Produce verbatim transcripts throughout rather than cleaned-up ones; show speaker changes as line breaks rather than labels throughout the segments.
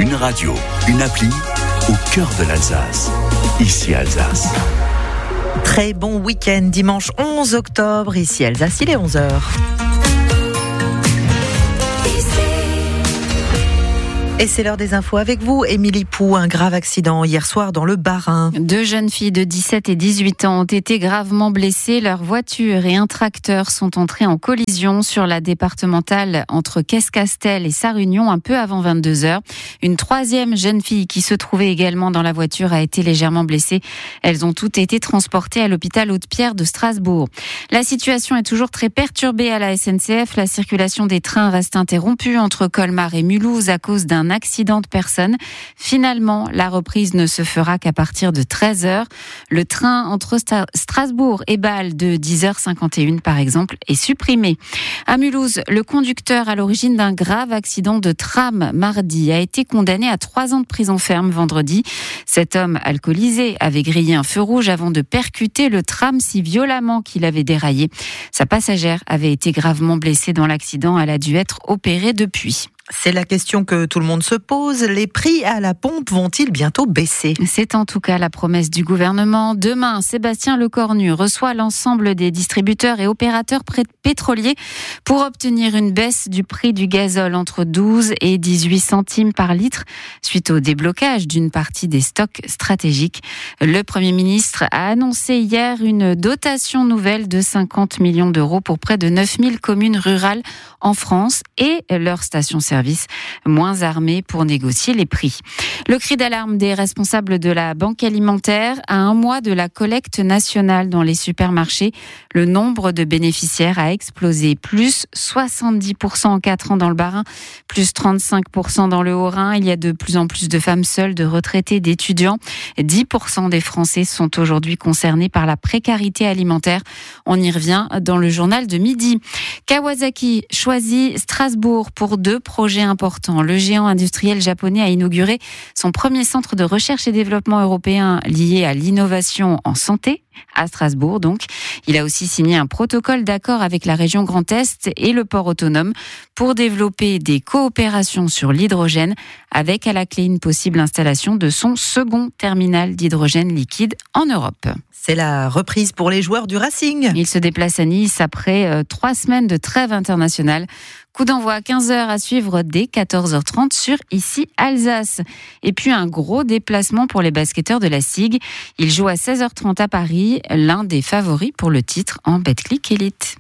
Une radio, une appli au cœur de l'Alsace. Ici Alsace.
Très bon week-end, dimanche onze octobre, ici Alsace, il est onze heures. Et c'est l'heure des infos avec vous, Émilie Pou. Un grave accident hier soir dans le Bas-Rhin.
Deux jeunes filles de dix-sept et dix-huit ans ont été gravement blessées. Leur voiture et un tracteur sont entrés en collision sur la départementale entre Caisse-Castel et Sarre-Union un peu avant vingt-deux heures. Une troisième jeune fille qui se trouvait également dans la voiture a été légèrement blessée. Elles ont toutes été transportées à l'hôpital Haute-Pierre de Strasbourg. La situation est toujours très perturbée à la S N C F. La circulation des trains reste interrompue entre Colmar et Mulhouse à cause d'un accident de personne. Finalement, la reprise ne se fera qu'à partir de treize heures. Le train entre Strasbourg et Bâle de dix heures cinquante et une, par exemple, est supprimé. À Mulhouse, le conducteur à l'origine d'un grave accident de tram mardi a été condamné à trois ans de prison ferme vendredi. Cet homme alcoolisé avait grillé un feu rouge avant de percuter le tram si violemment qu'il avait déraillé. Sa passagère avait été gravement blessée dans l'accident. Elle a dû être opérée depuis.
C'est la question que tout le monde se pose. Les prix à la pompe vont-ils bientôt baisser ?
C'est en tout cas la promesse du gouvernement. Demain, Sébastien Lecornu reçoit l'ensemble des distributeurs et opérateurs pétroliers pour obtenir une baisse du prix du gazole entre douze et dix-huit centimes par litre suite au déblocage d'une partie des stocks stratégiques. Le Premier ministre a annoncé hier une dotation nouvelle de cinquante millions d'euros pour près de neuf mille communes rurales en France et leurs stations-service moins armés pour négocier les prix. Le cri d'alarme des responsables de la Banque alimentaire à un mois de la collecte nationale dans les supermarchés. Le nombre de bénéficiaires a explosé, plus soixante-dix pour cent en quatre ans dans le Bas-Rhin, plus trente-cinq pour cent dans le Haut-Rhin. Il y a de plus en plus de femmes seules, de retraités, d'étudiants. dix pour cent des Français sont aujourd'hui concernés par la précarité alimentaire. On y revient dans le journal de midi. Kawasaki choisit Strasbourg pour deux projets important. Le géant industriel japonais a inauguré son premier centre de recherche et développement européen lié à l'innovation en santé à Strasbourg. Donc, il a aussi signé un protocole d'accord avec la région Grand Est et le port autonome pour développer des coopérations sur l'hydrogène avec à la clé une possible installation de son second terminal d'hydrogène liquide en Europe.
C'est la reprise pour les joueurs du Racing.
Ils se déplacent à Nice après euh, trois semaines de trêve internationale. Coup d'envoi à quinze heures à suivre dès quatorze heures trente sur Ici Alsace. Et puis un gros déplacement pour les basketteurs de la S I G. Ils jouent à seize heures trente à Paris, l'un des favoris pour le titre en Betclic Elite.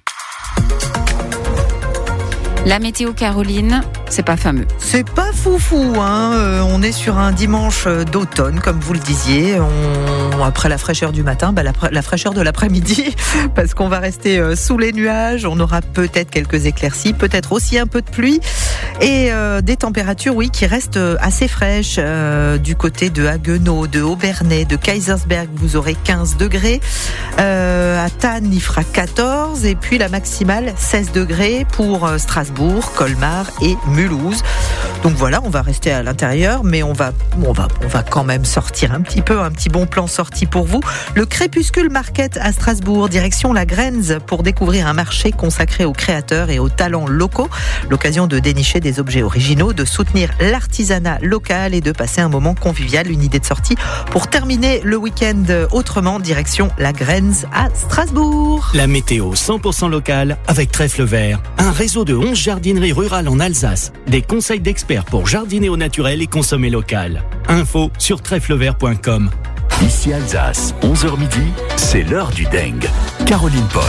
La météo, Caroline, c'est pas fameux.
C'est pas foufou, hein. Euh, on est sur un dimanche d'automne, comme vous le disiez. On, après la fraîcheur du matin, bah la, la fraîcheur de l'après-midi, parce qu'on va rester euh, sous les nuages. On aura peut-être quelques éclaircies, peut-être aussi un peu de pluie. Et euh, des températures, oui, qui restent assez fraîches. Euh, du côté de Haguenau, de Obernai, de Kaisersberg, vous aurez quinze degrés. Euh, à Thann, il fera quatorze. Et puis la maximale, seize degrés pour euh, Strasbourg, Colmar et Mulhouse. Donc voilà, on va rester à l'intérieur, mais on va, on va, on va quand même sortir un petit peu, un petit bon plan sorti pour vous. Le Crépuscule Market à Strasbourg, direction la Grenze, pour découvrir un marché consacré aux créateurs et aux talents locaux. L'occasion de dénicher des objets originaux, de soutenir l'artisanat local et de passer un moment convivial. Une idée de sortie pour terminer le week-end autrement, direction la Grenze à Strasbourg.
La météo cent pour cent locale avec Trèfle Vert, un réseau de onze jardineries rurales en Alsace. Des conseils d'experts pour jardiner au naturel et consommer local. Info sur trèfle vert point com.
Ici Alsace, onze heures midi, c'est l'heure du dengue. Caroline Paul.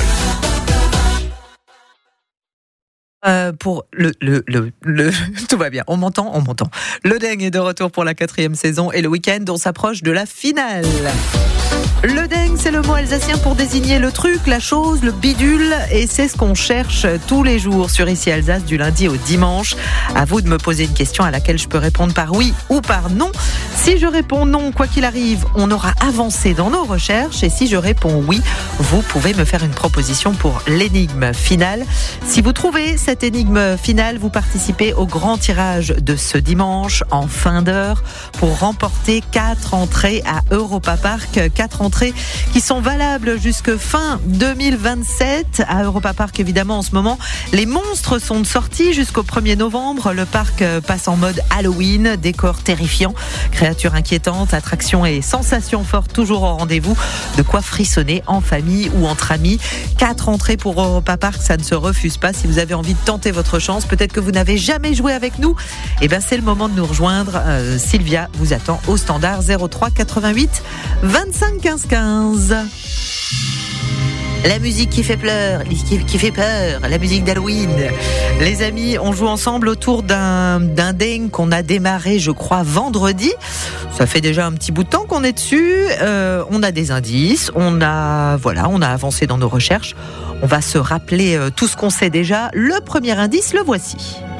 Euh, pour le, le, le, le, tout va bien. On m'entend, on m'entend. Le dengue est de retour pour la quatrième saison et le week-end, on s'approche de la finale. Le dengue, c'est le mot alsacien pour désigner le truc, la chose, le bidule, et c'est ce qu'on cherche tous les jours sur Ici Alsace, du lundi au dimanche. À vous de me poser une question à laquelle je peux répondre par oui ou par non. Si je réponds non, quoi qu'il arrive, on aura avancé dans nos recherches. Et si je réponds oui, vous pouvez me faire une proposition pour l'énigme finale. Si vous trouvez cette énigme finale, vous participez au grand tirage de ce dimanche en fin d'heure pour remporter quatre entrées à Europa Park. Quatre entrées qui sont valables jusque fin deux mille vingt-sept. À Europa Park, évidemment, en ce moment, les monstres sont de sortie jusqu'au premier novembre. Le parc passe en mode Halloween, décor terrifiant, créatures inquiétantes, attractions et sensations fortes toujours au rendez-vous. De quoi frissonner en famille ou entre amis. Quatre entrées pour Europa Park, ça ne se refuse pas. Si vous avez envie de tenter votre chance, peut-être que vous n'avez jamais joué avec nous, eh ben c'est le moment de nous rejoindre. Euh, Sylvia vous attend au standard zéro trois quatre-vingt-huit vingt-cinq quinze quinze. La musique qui fait pleurer, qui fait peur, la musique d'Halloween. Les amis, on joue ensemble autour d'un, d'un dingue qu'on a démarré, je crois, vendredi. Ça fait déjà un petit bout de temps qu'on est dessus. Euh, on a des indices, on a, voilà, on a avancé dans nos recherches. On va se rappeler tout ce qu'on sait déjà. Le premier indice, le voici.